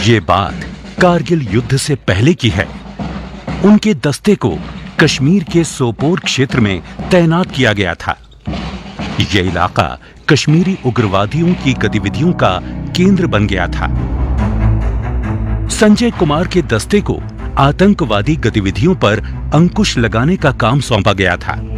ये बात कारगिल युद्ध से पहले की है। उनके दस्ते को कश्मीर के सोपोर क्षेत्र में तैनात किया गया था। यह इलाका कश्मीरी उग्रवादियों की गतिविधियों का केंद्र बन गया था। संजय कुमार के दस्ते को आतंकवादी गतिविधियों पर अंकुश लगाने का काम सौंपा गया था।